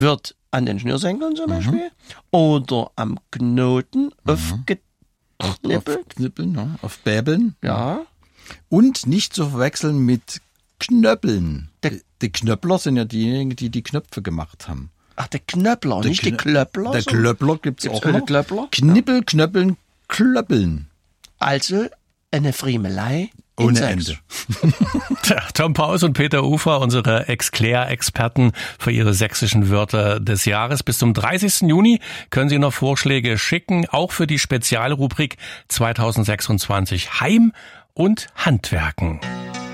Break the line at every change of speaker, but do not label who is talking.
wird an den Schnürsenkeln zum Beispiel oder am Knoten aufgeknippelt.
Auf Knippeln, ja, auf Bäbeln.
Ja.
Und nicht zu verwechseln mit Knöppeln. Die Knöppler sind ja diejenigen, die die Knöpfe gemacht haben.
Ach, der Knöppler, nicht der Klöppler.
Der Klöppler gibt's auch noch.
Klöppler?
Knippel, Knöppeln, Klöppeln.
Also eine Friemelei
Ohne Ende.
Tja, Tom Paus und Peter Ufer, unsere Exklär-Experten für ihre sächsischen Wörter des Jahres. Bis zum 30. Juni können Sie noch Vorschläge schicken, auch für die Spezialrubrik 2026 Heim und Handwerken.